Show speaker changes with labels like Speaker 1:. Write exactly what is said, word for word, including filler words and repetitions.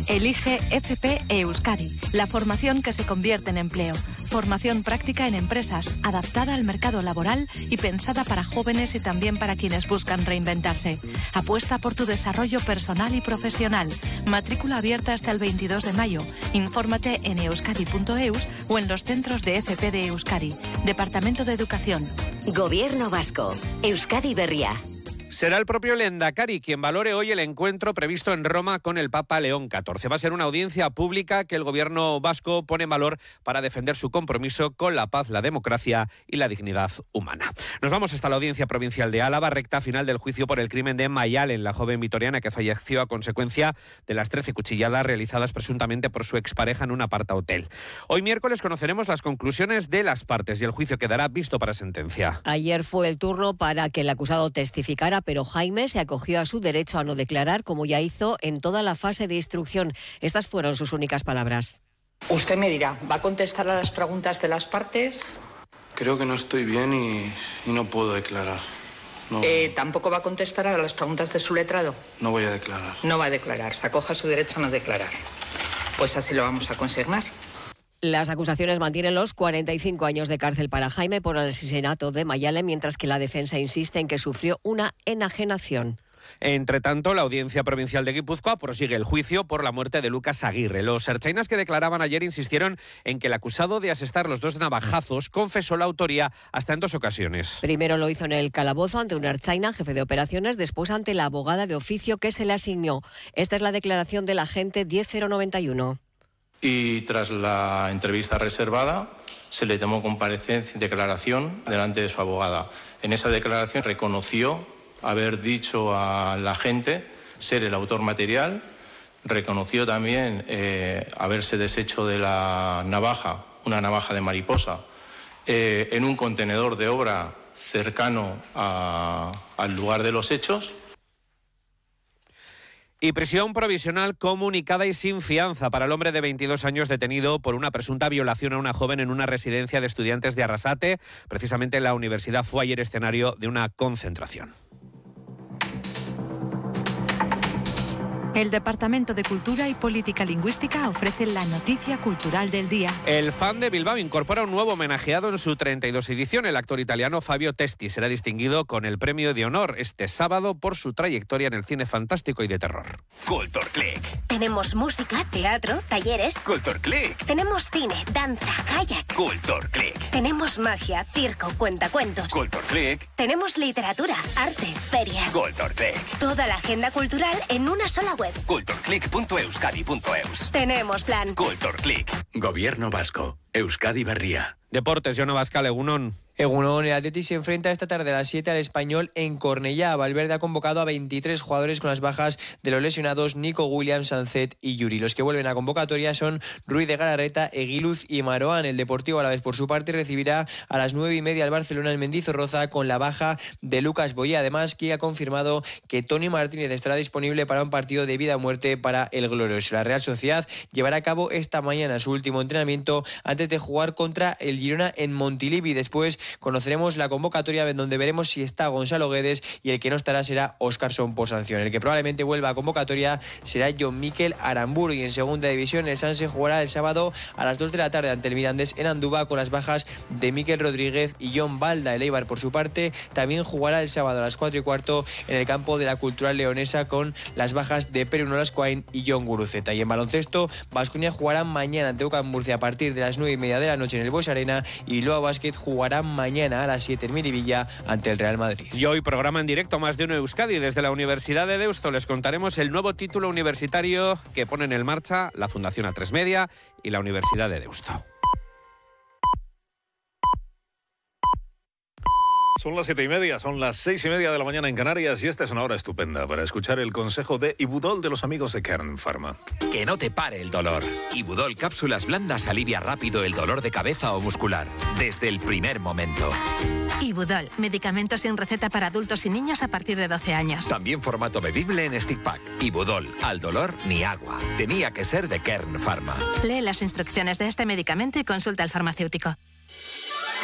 Speaker 1: Elige F P Euskadi, la formación que se convierte en empleo. Formación práctica en empresas, adaptada al mercado laboral y pensada para jóvenes y también para quienes buscan reinventarse. Apuesta por tu desarrollo personal y profesional. Matrícula abierta hasta el veintidós de mayo. Infórmate en euskadi punto eus o en los centros de F P de Euskadi. Departamento de Educación.
Speaker 2: Gobierno Vasco. Euskadi Berria.
Speaker 3: Será el propio Lehendakari quien valore hoy el encuentro previsto en Roma con el Papa León catorce. Va a ser una audiencia pública que el gobierno vasco pone en valor para defender su compromiso con la paz, la democracia y la dignidad humana. Nos vamos hasta la Audiencia Provincial de Álava, recta final del juicio por el crimen de Mayalen, la joven vitoriana que falleció a consecuencia de las trece cuchilladas realizadas presuntamente por su expareja en un apartahotel. Hoy miércoles conoceremos las conclusiones de las partes y el juicio quedará visto para sentencia.
Speaker 4: Ayer fue el turno para que el acusado testificara, pero Jaime se acogió a su derecho a no declarar, como ya hizo en toda la fase de instrucción. Estas fueron sus únicas palabras.
Speaker 5: Usted me dirá, ¿va a contestar a las preguntas de las partes?
Speaker 6: Creo que no estoy bien y, y no puedo declarar. No,
Speaker 5: eh, ¿Tampoco va a contestar a las preguntas de su letrado?
Speaker 6: No voy a declarar.
Speaker 5: No va a declarar, se acoge a su derecho a no declarar. Pues así lo vamos a consignar.
Speaker 4: Las acusaciones mantienen los cuarenta y cinco años de cárcel para Jaime por el asesinato de Mayalen, mientras que la defensa insiste en que sufrió una enajenación.
Speaker 3: Entre tanto, la Audiencia Provincial de Guipúzcoa prosigue el juicio por la muerte de Lucas Aguirre. Los ertzainas que declaraban ayer insistieron en que el acusado de asestar los dos navajazos confesó la autoría hasta en dos ocasiones.
Speaker 4: Primero lo hizo en el calabozo ante un ertzaina, jefe de operaciones, después ante la abogada de oficio que se le asignó. Esta es la declaración del agente diez cero noventa y uno.
Speaker 7: Y tras la entrevista reservada, se le tomó comparecencia, declaración delante de su abogada. En esa declaración reconoció haber dicho al agente ser el autor material, reconoció también eh, haberse deshecho de la navaja, una navaja de mariposa, eh, en un contenedor de obra cercano a, al lugar de los hechos.
Speaker 3: Y prisión provisional comunicada y sin fianza para el hombre de veintidós años detenido por una presunta violación a una joven en una residencia de estudiantes de Arrasate. Precisamente la universidad fue ayer escenario de una concentración.
Speaker 1: El Departamento de Cultura y Política Lingüística ofrece la noticia cultural del día.
Speaker 3: El Fan de Bilbao incorpora un nuevo homenajeado en su treinta y dos edición. El actor italiano Fabio Testi será distinguido con el premio de honor este sábado por su trayectoria en el cine fantástico y de terror.
Speaker 8: Culture Click.
Speaker 2: Tenemos música, teatro, talleres.
Speaker 8: Culture Click.
Speaker 2: Tenemos cine, danza, kayak.
Speaker 8: Culture Click.
Speaker 2: Tenemos magia, circo, cuentacuentos.
Speaker 8: Culture Click.
Speaker 2: Tenemos literatura, arte, ferias.
Speaker 8: Culture Click.
Speaker 2: Toda la agenda cultural en una sola web.
Speaker 8: culture click punto euskadi punto eus.
Speaker 2: Tenemos plan.
Speaker 8: Culture Click.
Speaker 9: Gobierno Vasco. Euskadi Berria.
Speaker 3: Deportes, Jono Bascal, Egunon.
Speaker 10: Egunon, el Athletic se enfrenta esta tarde a las siete al Español en Cornellá. Valverde ha convocado a veintitrés jugadores con las bajas de los lesionados Nico Williams, Sancet y Yuri. Los que vuelven a convocatoria son Ruiz de Galarreta, Eguiluz y Maroán. El Deportivo Alavés, por su parte, recibirá a las nueve y media al Barcelona en Mendizorroza con la baja de Lucas Boyé. Además, que ha confirmado que Toni Martínez estará disponible para un partido de vida o muerte para el glorioso. La Real Sociedad llevará a cabo esta mañana su último entrenamiento antes de jugar contra el Girona en Montilivi. Después conoceremos la convocatoria donde veremos si está Gonzalo Guedes y el que no estará será Óscarson por sanción. El que probablemente vuelva a convocatoria será John Mikel Aramburu. Y en segunda división el Sanse jugará el sábado a las dos de la tarde ante el Mirandés en Andúba con las bajas de Mikel Rodríguez y John Balda. El Eibar, por su parte, también jugará el sábado a las cuatro y cuarto en el campo de la Cultural Leonesa con las bajas de Perú Nolascoain y John Guruceta. Y en baloncesto, Baskonia jugará mañana ante UCAM Murcia a partir de las nueve y media de la noche en el Bues Arena y Bilbao Basket jugará mañana a las siete en Miribilla ante el Real Madrid.
Speaker 3: Y hoy programa en directo Más de Uno Euskadi. Desde la Universidad de Deusto les contaremos el nuevo título universitario que ponen en marcha la Fundación A tres Media y la Universidad de Deusto.
Speaker 11: Son las siete y media, son las seis y media de la mañana en Canarias y esta es una hora estupenda para escuchar el consejo de Ibudol de los amigos de Kern Pharma.
Speaker 12: Que no te pare el dolor. Ibudol Cápsulas Blandas alivia rápido el dolor de cabeza o muscular, desde el primer momento.
Speaker 13: Ibudol, medicamento sin receta para adultos y niños a partir de doce años.
Speaker 12: También formato bebible en stick pack. Ibudol, al dolor ni agua. Tenía que ser de Kern Pharma.
Speaker 13: Lee las instrucciones de este medicamento y consulta al farmacéutico.